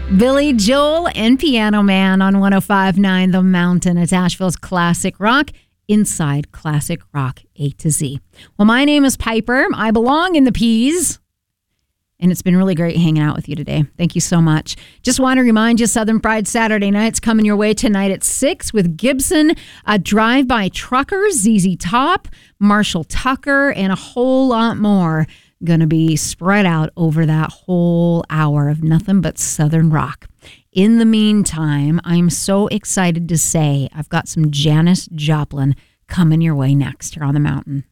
Billy Joel and Piano Man on 105.9 The Mountain. It's Asheville's classic rock inside classic rock A to Z. Well, my name is Piper. I belong in the Peas. And it's been really great hanging out with you today. Thank you so much. Just want to remind you, Southern Fried Saturday Night's coming your way tonight at 6 with Gibson, a drive-by truckers, ZZ Top, Marshall Tucker, and a whole lot more. Going to be spread out over that whole hour of nothing but Southern rock. In the meantime, I'm so excited to say I've got some Janis Joplin coming your way next here on the mountain.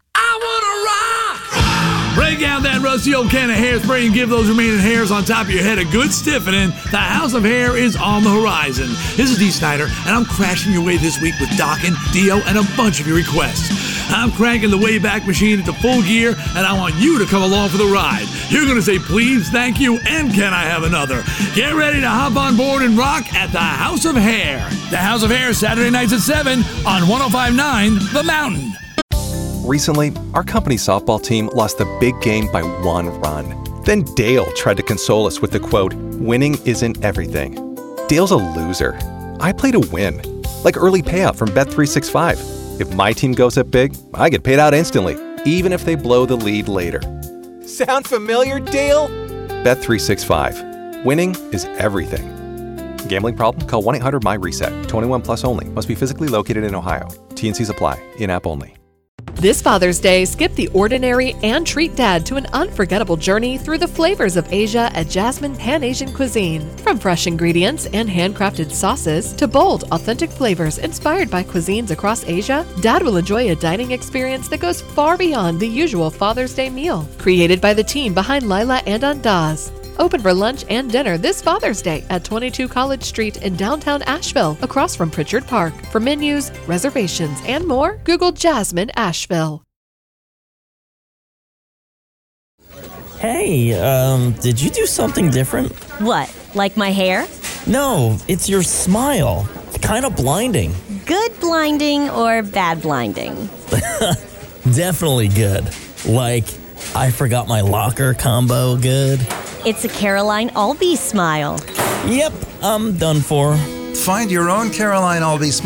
Break out that rusty old can of hairspray and give those remaining hairs on top of your head a good stiffening. The House of Hair is on the horizon. This is Dee Snider, and I'm crashing your way this week with Dokken, Dio, and a bunch of your requests. I'm cranking the Wayback Machine into full gear, and I want you to come along for the ride. You're going to say please, thank you, and can I have another? Get ready to hop on board and rock at the House of Hair. The House of Hair, Saturday nights at 7 on 105.9 The Mountain. Recently, our company softball team lost the big game by 1 run. Then Dale tried to console us with the quote, "Winning isn't everything." Dale's a loser. I play to win. Like early payout from Bet365. If my team goes up big, I get paid out instantly, even if they blow the lead later. Sound familiar, Dale? Bet365. Winning is everything. Gambling problem? Call 1-800-MY-RESET. 21 plus only. Must be physically located in Ohio. T&Cs apply. In-app only. This Father's Day, skip the ordinary and treat Dad to an unforgettable journey through the flavors of Asia at Jasmine Pan-Asian Cuisine. From fresh ingredients and handcrafted sauces to bold, authentic flavors inspired by cuisines across Asia, Dad will enjoy a dining experience that goes far beyond the usual Father's Day meal. Created by the team behind Lila and Andaz. Open for lunch and dinner this Father's Day at 22 College Street in downtown Asheville, across from Pritchard Park. For menus, reservations, and more, Google Jasmine Asheville. Hey, did you do something different? What, like my hair? No, it's your smile. It's kind of blinding. Good blinding or bad blinding? Definitely good. Like, I forgot my locker combo good. It's a Caroline Albee smile. Yep, I'm done for. Find your own Caroline Albee smile